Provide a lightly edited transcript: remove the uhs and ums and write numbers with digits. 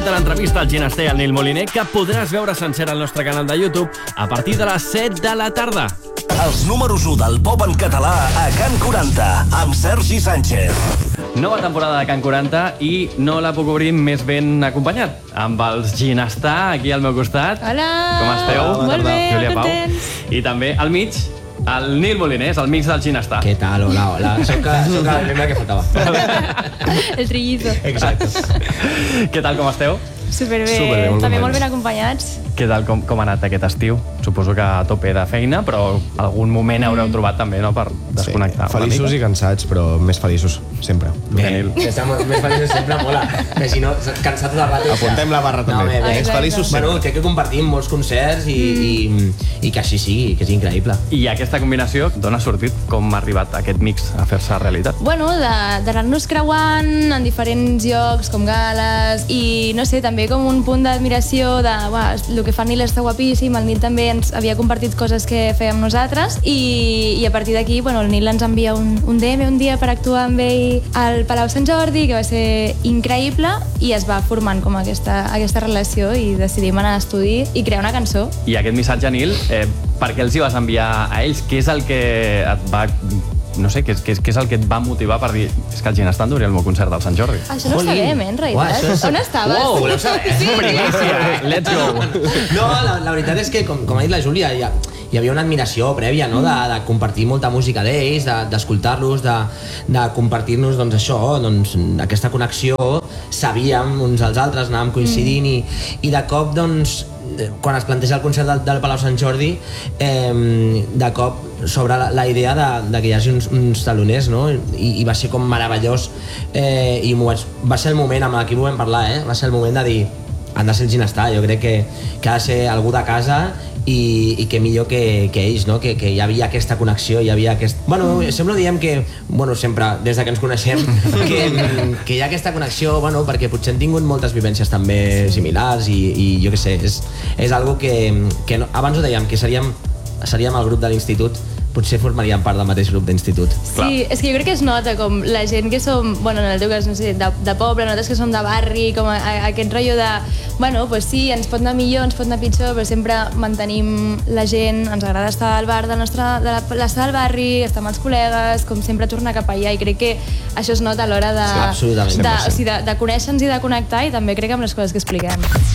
De l'entrevista al ginester al Nil Moliner, que podràs veure sencera al nostre canal de YouTube a partir de les 7 de la tarda. Els números 1 del pop en català a Can 40, amb Sergi Sánchez. Nova temporada de Can 40 i no la puc obrir més ben acompanyat, amb els Ginestar aquí al meu costat. Hola! Com esteu? Molt bé, Júlia Pau. contents. I també al mig, el Nil Moliner, és al mig del Ginestar. Què tal? Hola. Soc el membre que faltava. El trillizo. Exacte. Què tal, com esteu? Superbé. Superbé, molt També contents. molt ben acompanyats. Què tal, com ha anat aquest estiu? Suposo que a tope de feina, però algun moment haureu trobat també, no?, per desconnectar. Sí, feliços i cansats, però més feliços, sempre. Bé, estamos més feliços sempre, mola. Que si no, cansat de rato. Apuntem la barra també. bé. Més feliços sempre. Bueno, crec que compartim molts concerts i que així sigui, que és increïble. I aquesta combinació, d'on ha sortit? Com ha arribat aquest mix a fer-se realitat? Bueno, d'anar-nos creuant en diferents llocs, com gales, i no sé, també com un punt d'admiració de, el que fa el Nil està guapíssim, el Nil també ens havia compartit coses que fèiem nosaltres, i a partir d'aquí, el Nil ens envia un DM un dia per actuar amb ell al Palau Sant Jordi, que va ser increïble, i es va formant com aquesta relació, i decidim anar a l'estudi i crear una cançó. I aquest missatge, Nil, per què els hi vas enviar a ells? Què és el que et va... No sé, què és el que et va motivar per dir és que el Ginestar enduria el meu concert del Sant Jordi? Això no ho sabem, en realitat. On estaves? Ho voleu saber? Sí. Primícia! Let's go! No, la veritat és que, com ha dit la Júlia, hi havia una admiració prèvia, no?, de compartir molta música d'ells, d'escoltar-los, de compartir-nos, doncs, això, doncs, aquesta connexió. Sabíem uns als altres, anàvem coincidint i de cop, doncs, quan es planteja el concert del Palau Sant Jordi, de cop sobre la idea de que hi hagi uns taloners, no? I va ser com meravellós, i va ser el moment, amb l'equip ho vam parlar, va ser el moment de dir han de ser el Ginestar, jo crec que ha de ser algú de casa i que millor que ells, no? Que hi havia aquesta connexió, hi havia aquest... Bueno, sempre diem que, sempre, des de que ens coneixem, que hi ha aquesta connexió, perquè potser hem tingut moltes vivències també similars i jo què sé, és algo que no, abans ho dèiem, que seríem el grup de l'institut, potser formaríem part del mateix grup d'institut. Sí, és que jo crec que es nota com la gent que som, en el teu cas, no sé, de poble, nosaltres que som de barri, com aquest rotllo de, pues sí, ens pot anar millor, ens pot anar pitjor, però sempre mantenim la gent, ens agrada estar al bar de l'estar al barri, estar amb els col·legues, com sempre tornar cap allà, i crec que això es nota a l'hora de conèixer-nos i de connectar, i també crec amb les coses que expliquem.